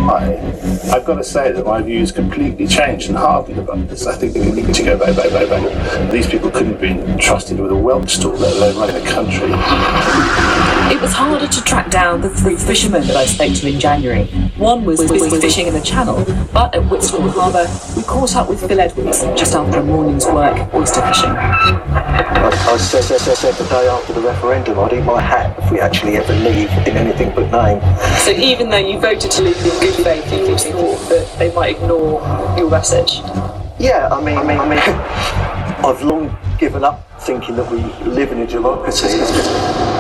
I've got to say that my views completely changed and hardened about this. I think that we need to go back. These people couldn't have been trusted with a whelk stall, let alone running a country. It was harder to track down the 3 fishermen that I spoke to in January. One was fishing in the Channel, but at Whitstable Harbour, we caught up with Phil Edwards just after a morning's work oyster fishing. I said the day after the referendum, I'd eat my hat if we actually ever leave in anything but name. So even though you voted to leave in good faith, you thought that they might ignore your message? Yeah, I mean, I've long given up thinking that we live in a democracy.